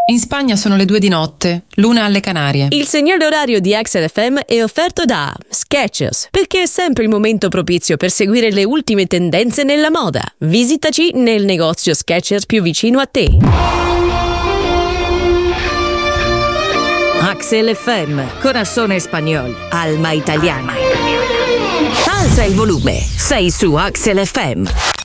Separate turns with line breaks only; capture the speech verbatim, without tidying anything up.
In Spagna sono le due di notte, l'una alle Canarie.
Il segnale orario di Axel F M è offerto da Skechers, perché è sempre il momento propizio per seguire le ultime tendenze nella moda. Visitaci nel negozio Skechers più vicino a te.
Axel F M, Corazón Español, Alma Italiana. Alza il volume, sei su Axel F M.